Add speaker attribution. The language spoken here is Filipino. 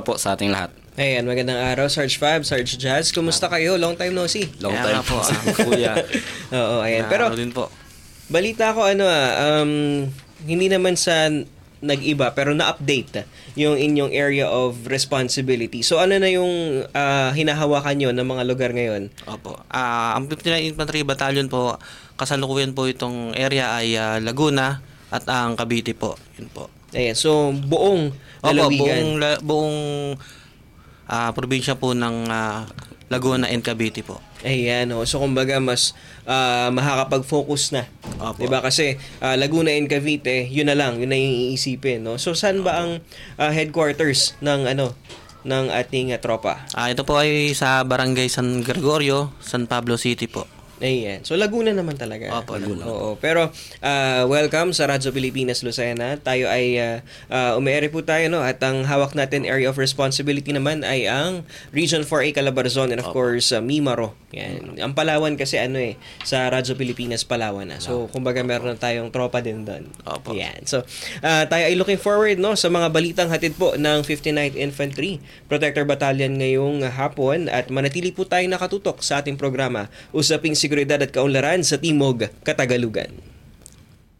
Speaker 1: po sa ating lahat.
Speaker 2: Ayan, magandang araw, Sarge Fab, Sarge Jazz. Kumusta kayo? Long time no see.
Speaker 1: Long time po, kuya.
Speaker 2: Oo, ayan. Pero,
Speaker 1: din po.
Speaker 2: balita ko hindi naman sa nag-iba, pero na-update yung inyong area of responsibility. So, ano na yung hinahawakan nyo ng mga lugar ngayon?
Speaker 3: Opo. Ang 59 Infantry Battalion po, kasalukuyan po itong area ay Laguna at ang Cavite po. Yun po.
Speaker 2: Ayan, so buong lalawigan.
Speaker 3: Buong probinsya po ng Laguna and Cavite po.
Speaker 2: Ayan, so kumbaga mas makakapag-focus na.
Speaker 3: Opo.
Speaker 2: 'Di ba? Kasi Laguna and Cavite, yun na lang, yun na yung iisipin, no? So saan ba ang headquarters ng ng ating tropa?
Speaker 3: Ito po ay sa Barangay San Gregorio, San Pablo City po.
Speaker 2: Ayan. So, Laguna naman talaga.
Speaker 3: Opo, Laguna.
Speaker 2: Oo. Pero, welcome sa Radyo Pilipinas, Lucena. Tayo ay, umiere po tayo, no? At ang hawak natin area of responsibility naman ay ang Region 4A Calabarzon and of course, Mimaro. Yan. Ang Palawan kasi sa Radyo Pilipinas, Palawan na. So, kumbaga meron na tayong tropa din doon.
Speaker 3: Opo.
Speaker 2: Yan. So, tayo ay looking forward, no? Sa mga balitang hatid po ng 59th Infantry Protector Battalion ngayong hapon at manatili po tayo nakatutok sa ating programa, Usaping Seguridad at Kaunlaran sa Timog, Katagalugan.